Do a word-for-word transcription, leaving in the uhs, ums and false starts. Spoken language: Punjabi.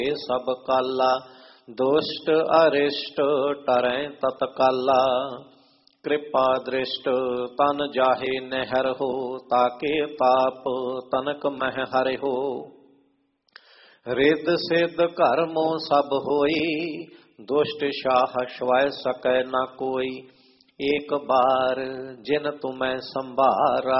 ਸਭ ਕਾਲਾ, ਦੁਸ਼ਟ ਅਰਿਸ਼ਟ ਟਰੈ ਤਤਕਾਲਾ। ਕਿਰਪਾ ਦ੍ਰਿਸ਼ਟ ਤਨ ਜਾਹੇ ਨਹਿਰ ਹੋ, ਤਾਕੇ ਤਾਪ ਤਨਕ ਮਹਿ ਹਰਿ ਹੋ। ਰਿੱਧ ਸਿੱਧ ਘਰ ਮੋਹ ਸਭ ਹੋਈ, ਦੁਸ਼ਟ ਸ਼ਾਹ ਸ਼ਵੈ ਸਕੈ ਨਾ ਕੋਈ। ਏਕ ਬਾਰ ਜਿਨ ਤੁਮੈ ਸੰਭਾਰਾ,